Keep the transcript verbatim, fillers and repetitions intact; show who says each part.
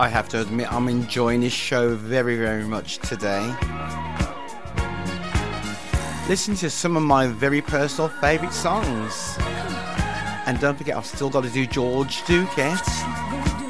Speaker 1: I have to admit, I'm enjoying this show very, very much today. Listen to some of my very personal favourite songs. And don't forget, I've still got to do George Duquette.